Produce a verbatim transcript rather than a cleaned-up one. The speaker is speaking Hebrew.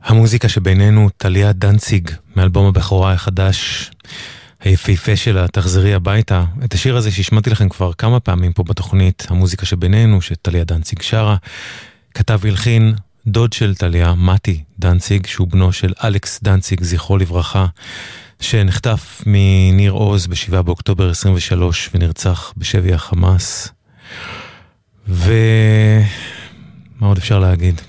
המוזיקה שבינינו, טליה דנציג, מאלבום הבכורה החדש, היפהפה שלה, תחזרי הביתה. את השיר הזה שהשמעתי לכם כבר כמה פעמים פה בתוכנית, המוזיקה שבינינו, שטליה דנציג שרה, כתב והלחין דוד של טליה, מתי דנציג, שהוא בנו של אלכס דנציג, זכרו לברכה, שנחטף מניר עוז ב-שבעה באוקטובר עשרים ושלוש ונרצח בשבי החמאס. ומה עוד אפשר להגיד?